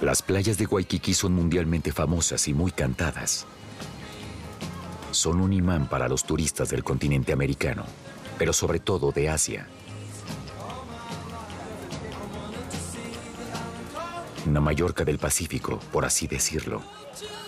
Las playas de Waikiki son mundialmente famosas y muy cantadas. Son un imán para los turistas del continente americano, pero sobre todo de Asia. Una Mallorca del Pacífico, por así decirlo.